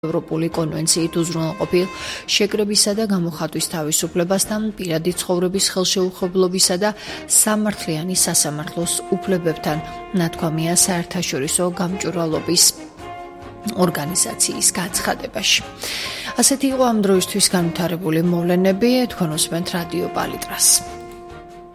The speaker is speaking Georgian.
ევროპული კონვენციით უზრუნველყოფილ შეკრებისა და გამოხატვის თავისუფლებასთან, პირადი ცხოვრების ხელშეუხებლობისა და სამართლიანი სასამართლოს უფლებებთან, ნათქვამია საერთაშორისო გამჭვირვალობის ორგანიზაციის განცხადებაში. ასეთი იყო ამ დროისთვის განვითარებული მოვლენები, თქვენ უსმენთ რადიო პალიტრას.